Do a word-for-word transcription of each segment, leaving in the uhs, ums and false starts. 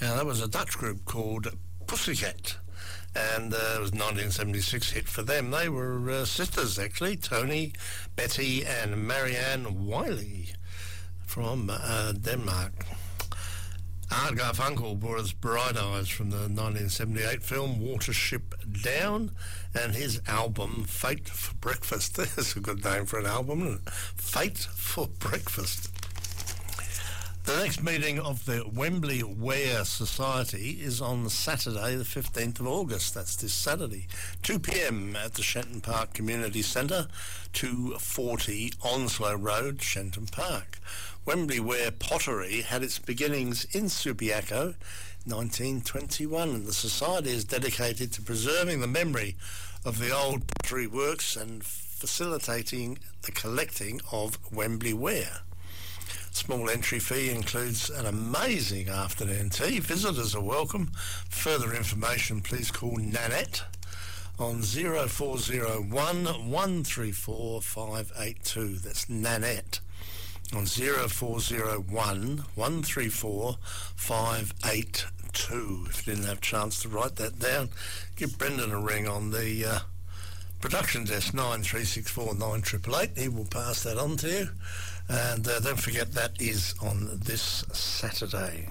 Now, that was a Dutch group called Pussycat, and uh, it was a nineteen seventy-six hit for them. They were uh, sisters, actually, Tony, Betty and Marianne Wiley from uh, Denmark. Art Garfunkel brought us Bright Eyes from the nineteen seventy-eight film Watership Down, and his album Fate for Breakfast. That's a good name for an album, isn't it? Fate for Breakfast. The next meeting of the Wembley Wear Society is on Saturday the fifteenth of August. That's this Saturday, two p.m. at the Shenton Park Community Centre, two forty Onslow Road, Shenton Park. Wembley Wear Pottery had its beginnings in Subiaco nineteen twenty-one, and the society is dedicated to preserving the memory of the old pottery works and facilitating the collecting of Wembley ware. Small entry fee includes an amazing afternoon tea. Visitors are welcome. Further information, please call Nanette on zero four zero one, one three four, five eight two. That's Nanette on zero four zero one, one three four, five eight two. If you didn't have a chance to write that down, give Brendan a ring on the uh, production desk, nine three six four, nine eight eight eight. He will pass that on to you. And uh, don't forget, that is on this Saturday.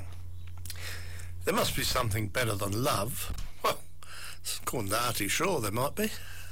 There must be something better than love. Well, according to Artie Shaw, there might be.